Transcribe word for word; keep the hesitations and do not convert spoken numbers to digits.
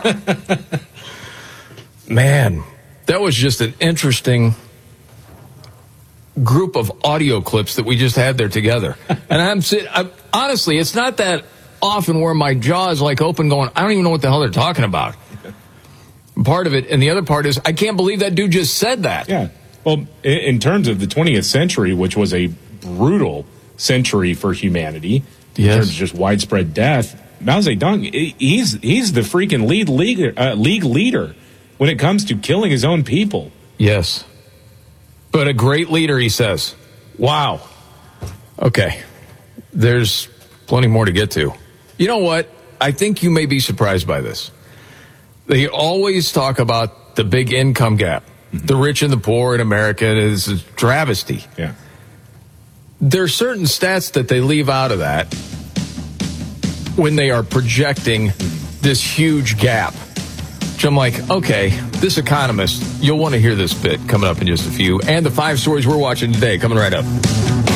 Man, that was just an interesting group of audio clips that we just had there together. And I'm, I'm honestly, it's not that often where my jaw is like open going, I don't even know what the hell they're talking about. Part of it, and the other part is, I can't believe that dude just said that. Yeah. Well, in terms of the twentieth century, which was a brutal century for humanity, yes. in terms of just widespread death, Mao Zedong, he's he's the freaking lead league, uh, league leader when it comes to killing his own people. Yes. But a great leader, he says. Wow. Okay. There's plenty more to get to. You know what? I think you may be surprised by this. They always talk about the big income gap. Mm-hmm. The rich and the poor in America is a travesty. Yeah. There are certain stats that they leave out of that when they are projecting this huge gap. Which I'm like, okay, this economist, you'll want to hear this bit coming up in just a few. And the five stories we're watching today coming right up.